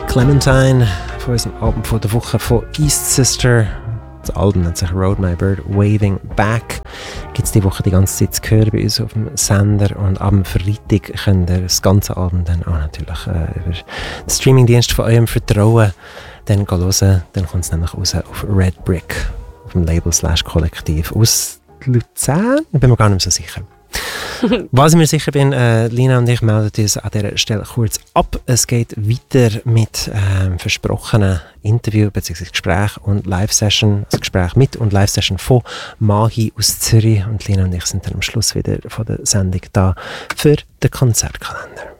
Clementine von unserem Album von der Woche von East Sister. Das Album nennt sich Road My Bird Waving Back. Gibt es die Woche die ganze Zeit zu hören bei uns auf dem Sender. Und am Freitag könnt ihr das ganze Album dann auch natürlich über den Streamingdienst von eurem Vertrauen dann hören. Dann kommt es nämlich raus auf Red Brick, auf dem Label /Kollektiv aus Luzern. Ich bin mir gar nicht so sicher. Was ich mir sicher bin, Lina und ich melden uns an dieser Stelle kurz ab. Es geht weiter mit versprochenen Interview bzw. Gespräch und Live-Session. Das Gespräch mit und Live-Session von Mahi aus Zürich. Und Lina und ich sind dann am Schluss wieder von der Sendung da für den Konzertkalender.